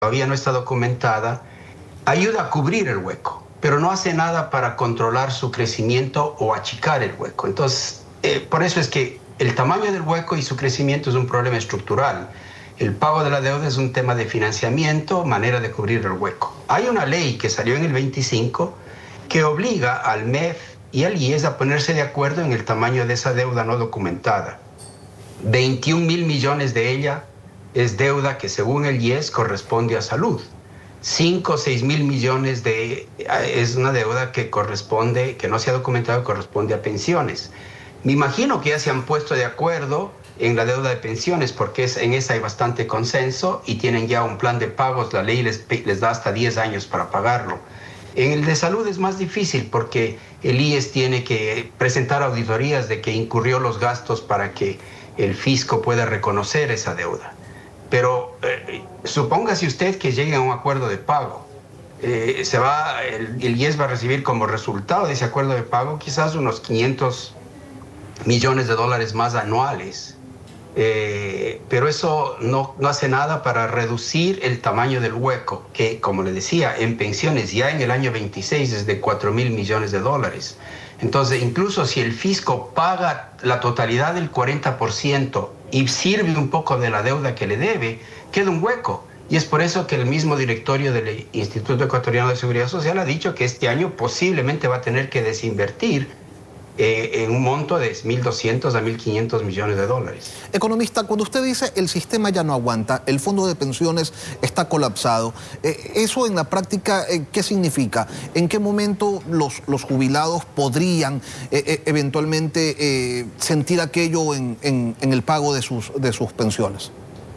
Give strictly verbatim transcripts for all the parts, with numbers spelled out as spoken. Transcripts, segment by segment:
todavía no está documentada, ayuda a cubrir el hueco, pero no hace nada para controlar su crecimiento o achicar el hueco. Entonces, eh, por eso es que el tamaño del hueco y su crecimiento es un problema estructural. El pago de la deuda es un tema de financiamiento, manera de cubrir el hueco. Hay una ley que salió en el veinticinco que obliga al M E F y al I E S a ponerse de acuerdo en el tamaño de esa deuda no documentada. veintiún mil millones de ella es deuda que según el I E S corresponde a salud. cinco o seis mil millones de, es una deuda que corresponde, que no se ha documentado, corresponde a pensiones. Me imagino que ya se han puesto de acuerdo en la deuda de pensiones porque es, en esa hay bastante consenso y tienen ya un plan de pagos, la ley les, les da hasta diez años para pagarlo. En el de salud es más difícil porque el I E S tiene que presentar auditorías de que incurrió los gastos para que el fisco pueda reconocer esa deuda. Pero eh, supóngase usted que llegue a un acuerdo de pago. Eh, se va, el, el I E S va a recibir como resultado de ese acuerdo de pago quizás unos quinientos millones de dólares más anuales. Eh, pero eso no, no hace nada para reducir el tamaño del hueco, que como le decía, en pensiones ya en el año veintiséis es de cuatro mil millones de dólares. Entonces, incluso si el fisco paga la totalidad del cuarenta por ciento y sirve un poco de la deuda que le debe, queda un hueco. Y es por eso que el mismo directorio del Instituto Ecuatoriano de Seguridad Social ha dicho que este año posiblemente va a tener que desinvertir Eh, en un monto de mil doscientos a mil quinientos millones de dólares. Economista, cuando usted dice el sistema ya no aguanta, el fondo de pensiones está colapsado, eh, ¿eso en la práctica eh, qué significa? ¿En qué momento los, los jubilados podrían eh, eh, eventualmente eh, sentir aquello en, en, en el pago de sus, de sus pensiones?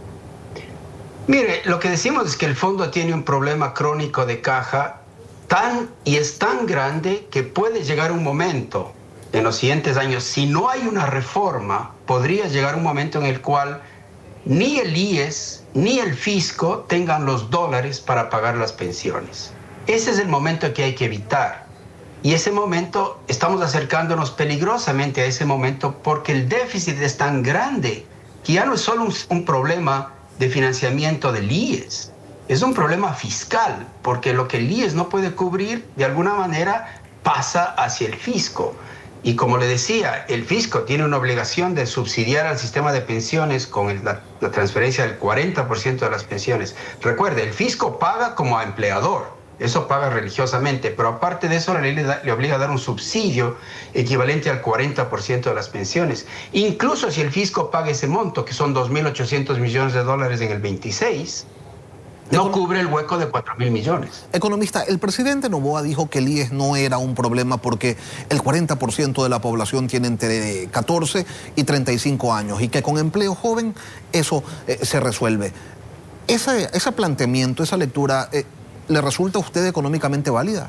Mire, lo que decimos es que el fondo tiene un problema crónico de caja tan y es tan grande que puede llegar un momento en los siguientes años, si no hay una reforma, podría llegar un momento en el cual ni el I E S ni el fisco tengan los dólares para pagar las pensiones. Ese es el momento que hay que evitar. Y ese momento, estamos acercándonos peligrosamente a ese momento porque el déficit es tan grande que ya no es solo un, un problema de financiamiento del I E S, es un problema fiscal, porque lo que el I E S no puede cubrir, de alguna manera, pasa hacia el fisco. Y como le decía, el fisco tiene una obligación de subsidiar al sistema de pensiones con el, la, la transferencia del cuarenta por ciento de las pensiones. Recuerde, el fisco paga como a empleador, eso paga religiosamente, pero aparte de eso la ley le, da, le obliga a dar un subsidio equivalente al cuarenta por ciento de las pensiones. Incluso si el fisco paga ese monto, que son dos mil ochocientos millones de dólares en el veintiséis, no cubre el hueco de cuatro mil millones. Economista, el presidente Noboa dijo que el I E S no era un problema porque el cuarenta por ciento de la población tiene entre catorce y treinta y cinco años y que con empleo joven eso eh, se resuelve. Ese, ese planteamiento, esa lectura, eh, ¿le resulta a usted económicamente válida?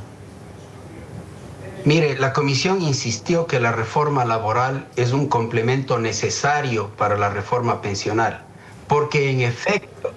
Mire, la comisión insistió que la reforma laboral es un complemento necesario para la reforma pensional, porque en efecto...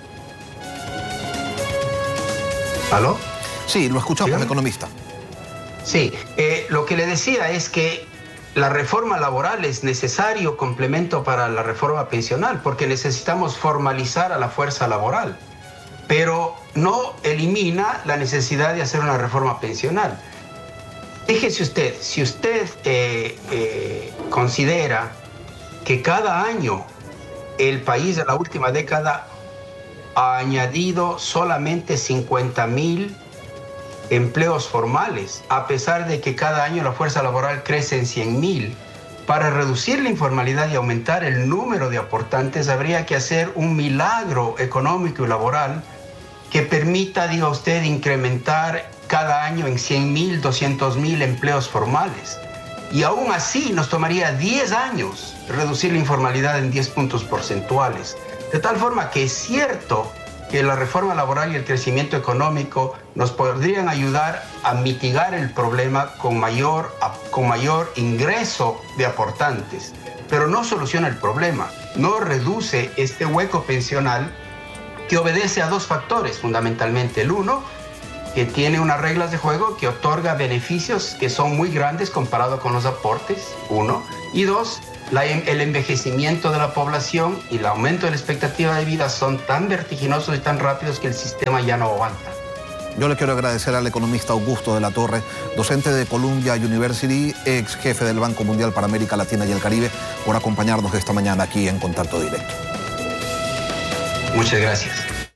¿Aló? Sí, lo escuchamos, ¿sí? Economista. Sí, eh, lo que le decía es que la reforma laboral es necesario complemento para la reforma pensional porque necesitamos formalizar a la fuerza laboral, pero no elimina la necesidad de hacer una reforma pensional. Fíjese usted, si usted eh, eh, considera que cada año el país de la última década ha añadido solamente cincuenta mil empleos formales, a pesar de que cada año la fuerza laboral crece en cien mil. Para reducir la informalidad y aumentar el número de aportantes, habría que hacer un milagro económico y laboral que permita, diga usted, incrementar cada año en cien mil, doscientos mil empleos formales. Y aún así nos tomaría diez años reducir la informalidad en diez puntos porcentuales. De tal forma que es cierto que la reforma laboral y el crecimiento económico nos podrían ayudar a mitigar el problema con mayor, con mayor ingreso de aportantes, pero no soluciona el problema, no reduce este hueco pensional que obedece a dos factores fundamentalmente. El uno, que tiene unas reglas de juego que otorga beneficios que son muy grandes comparado con los aportes, uno. Y dos, la, el envejecimiento de la población y el aumento de la expectativa de vida son tan vertiginosos y tan rápidos que el sistema ya no aguanta. Yo le quiero agradecer al economista Augusto de la Torre, docente de Columbia University, ex jefe del Banco Mundial para América Latina y el Caribe, por acompañarnos esta mañana aquí en Contacto Directo. Muchas gracias.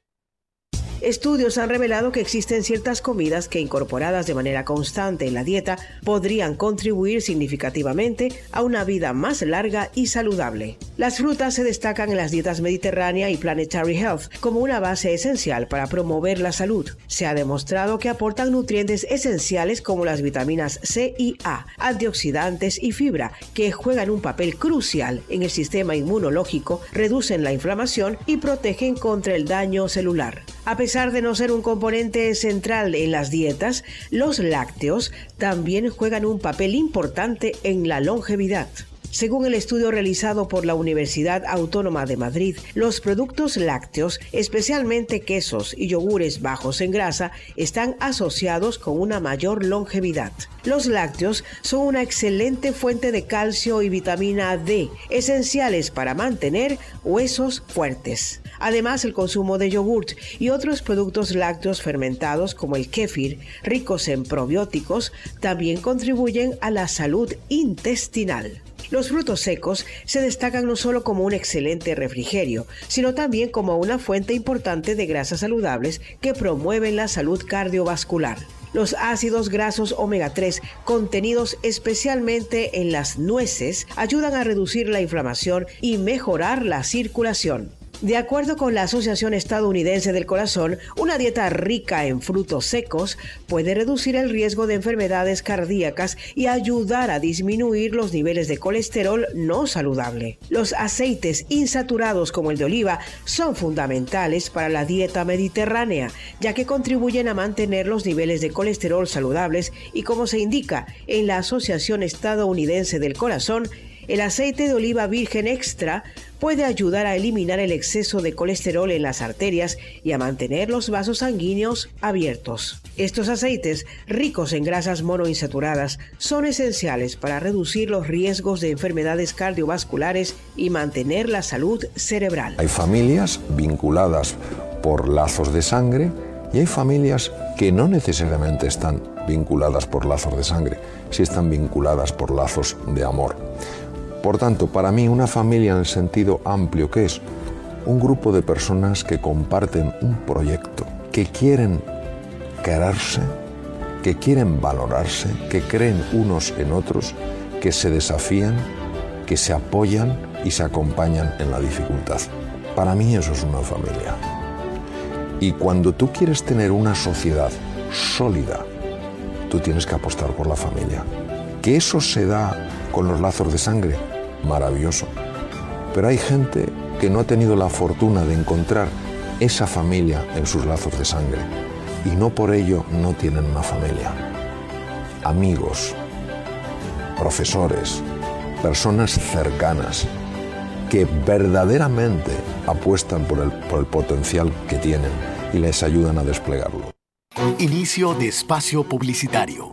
Estudios han revelado que existen ciertas comidas que, incorporadas de manera constante en la dieta, podrían contribuir significativamente a una vida más larga y saludable. Las frutas se destacan en las dietas mediterránea y Planetary Health como una base esencial para promover la salud. Se ha demostrado que aportan nutrientes esenciales como las vitaminas C y A, antioxidantes y fibra, que juegan un papel crucial en el sistema inmunológico, reducen la inflamación y protegen contra el daño celular. A pesar de no ser un componente central en las dietas, los lácteos también juegan un papel importante en la longevidad. Según el estudio realizado por la Universidad Autónoma de Madrid, los productos lácteos, especialmente quesos y yogures bajos en grasa, están asociados con una mayor longevidad. Los lácteos son una excelente fuente de calcio y vitamina D, esenciales para mantener huesos fuertes. Además, el consumo de yogurt y otros productos lácteos fermentados como el kéfir, ricos en probióticos, también contribuyen a la salud intestinal. Los frutos secos se destacan no solo como un excelente refrigerio, sino también como una fuente importante de grasas saludables que promueven la salud cardiovascular. Los ácidos grasos omega tres, contenidos especialmente en las nueces, ayudan a reducir la inflamación y mejorar la circulación. De acuerdo con la Asociación Estadounidense del Corazón, una dieta rica en frutos secos puede reducir el riesgo de enfermedades cardíacas y ayudar a disminuir los niveles de colesterol no saludable. Los aceites insaturados como el de oliva son fundamentales para la dieta mediterránea, ya que contribuyen a mantener los niveles de colesterol saludables y, como se indica en la Asociación Estadounidense del Corazón, el aceite de oliva virgen extra puede ayudar a eliminar el exceso de colesterol en las arterias y a mantener los vasos sanguíneos abiertos. Estos aceites, ricos en grasas monoinsaturadas, son esenciales para reducir los riesgos de enfermedades cardiovasculares y mantener la salud cerebral. Hay familias vinculadas por lazos de sangre y hay familias que no necesariamente están vinculadas por lazos de sangre, sí están vinculadas por lazos de amor. Por tanto, para mí una familia en el sentido amplio, que es un grupo de personas que comparten un proyecto, que quieren quererse, que quieren valorarse, que creen unos en otros, que se desafían, que se apoyan y se acompañan en la dificultad. Para mí eso es una familia. Y cuando tú quieres tener una sociedad sólida, tú tienes que apostar por la familia. Que eso se da con los lazos de sangre, maravilloso. Pero hay gente que no ha tenido la fortuna de encontrar esa familia en sus lazos de sangre y no por ello no tienen una familia. Amigos, profesores, personas cercanas que verdaderamente apuestan por el, por el potencial que tienen y les ayudan a desplegarlo. Inicio de espacio publicitario.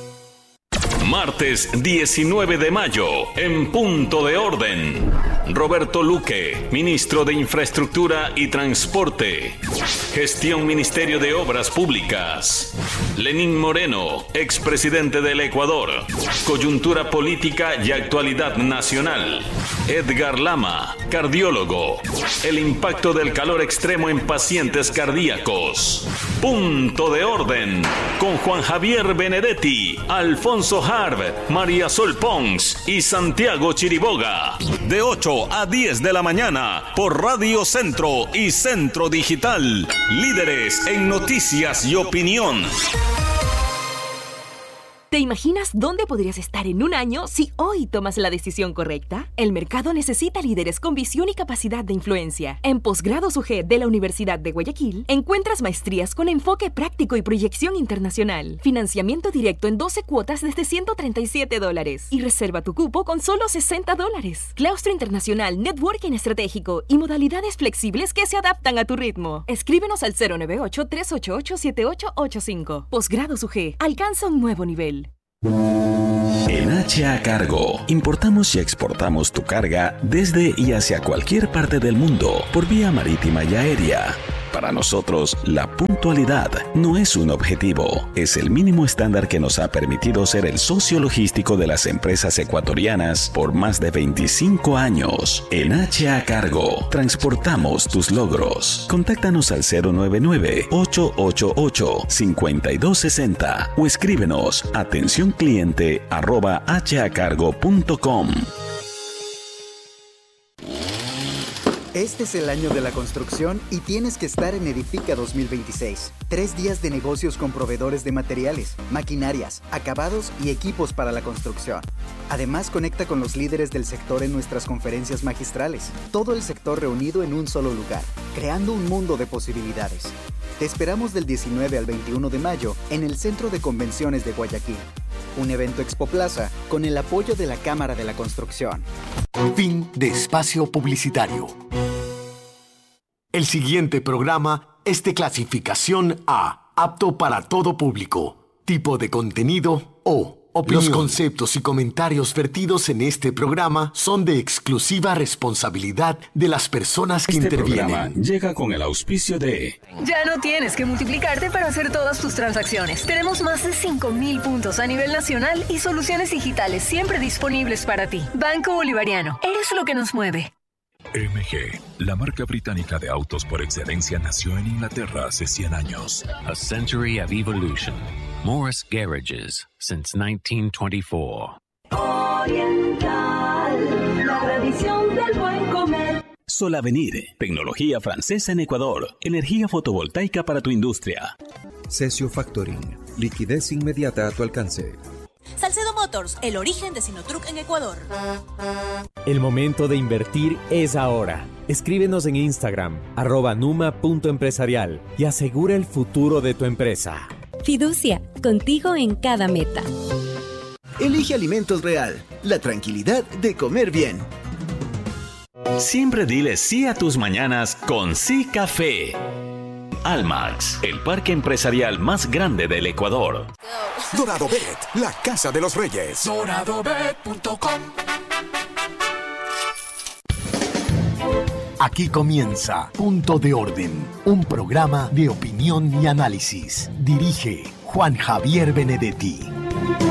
Martes diecinueve de mayo, en Punto de Orden. Roberto Luque, ministro de Infraestructura y Transporte. Gestión Ministerio de Obras Públicas. Lenín Moreno, expresidente del Ecuador. Coyuntura política y actualidad nacional. Edgar Lama, cardiólogo. El impacto del calor extremo en pacientes cardíacos. Punto de Orden, con Juan Javier Benedetti, Alfonso Harb, María Sol Pons y Santiago Chiriboga. De ocho a diez de la mañana por Radio Centro y Centro Digital. Líderes en noticias y opinión. ¿Te imaginas dónde podrías estar en un año si hoy tomas la decisión correcta? El mercado necesita líderes con visión y capacidad de influencia. En Posgrados U G de la Universidad de Guayaquil, encuentras maestrías con enfoque práctico y proyección internacional. Financiamiento directo en doce cuotas desde ciento treinta y siete dólares. Y reserva tu cupo con solo sesenta dólares. Claustro internacional, networking estratégico y modalidades flexibles que se adaptan a tu ritmo. Escríbenos al cero nueve ocho, tres ocho ocho, siete ocho ocho cinco. Posgrados U G. Alcanza un nuevo nivel. En H A Cargo, importamos y exportamos tu carga desde y hacia cualquier parte del mundo por vía marítima y aérea. Para nosotros, la puntualidad no es un objetivo, es el mínimo estándar que nos ha permitido ser el socio logístico de las empresas ecuatorianas por más de veinticinco años. En H A Cargo, transportamos tus logros. Contáctanos al cero nueve nueve, ocho ocho ocho, cinco dos seis cero o escríbenos atención cliente arroba h a cargo punto com. Este es el año de la construcción y tienes que estar en Edifica dos mil veintiséis. Tres días de negocios con proveedores de materiales, maquinarias, acabados y equipos para la construcción. Además, conecta con los líderes del sector en nuestras conferencias magistrales. Todo el sector reunido en un solo lugar, creando un mundo de posibilidades. Te esperamos del diecinueve al veintiuno de mayo en el Centro de Convenciones de Guayaquil. Un evento Expo Plaza con el apoyo de la Cámara de la Construcción. Fin de espacio publicitario. El siguiente programa es de clasificación A, apto para todo público. Tipo de contenido O. Opinión. Los conceptos y comentarios vertidos en este programa son de exclusiva responsabilidad de las personas que este intervienen. Programa llega con el auspicio de... Ya no tienes que multiplicarte para hacer todas tus transacciones. Tenemos más de cinco mil puntos a nivel nacional y soluciones digitales siempre disponibles para ti. Banco Bolivariano, eres lo que nos mueve. M G, la marca británica de autos por excelencia, nació en Inglaterra hace cien años. A century of evolution. Morris Garages, since nineteen twenty-four. Oriental, la tradición del buen comer. Solavenir, tecnología francesa en Ecuador. Energía fotovoltaica para tu industria. Cesio Factoring, liquidez inmediata a tu alcance. Salcedo Motors, el origen de Sinotruck en Ecuador. El momento de invertir es ahora. Escríbenos en Instagram, arroba numa punto empresarial y asegura el futuro de tu empresa. Fiducia, contigo en cada meta. Elige Alimentos Real, la tranquilidad de comer bien. Siempre dile sí a tus mañanas con Sí Café. Almax, el parque empresarial más grande del Ecuador. Dorado Bet, la casa de los reyes. dorado bet punto com. Aquí comienza Punto de Orden, un programa de opinión y análisis. Dirige Juan Javier Benedetti.